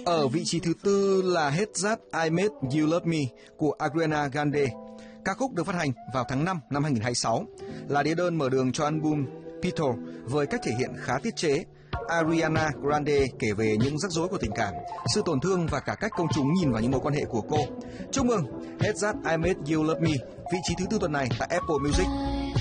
Ở vị trí thứ tư là Hate That I Made You Love Me của Ariana Grande. Ca khúc được phát hành vào tháng 5 năm 2026, là đĩa đơn mở đường cho album Petal với cách thể hiện khá tiết chế. Ariana Grande kể về những rắc rối của tình cảm, sự tổn thương và cả cách công chúng nhìn vào những mối quan hệ của cô. Chúc mừng Hate That I Made You Love Me, vị trí thứ tư tuần này tại Apple Music.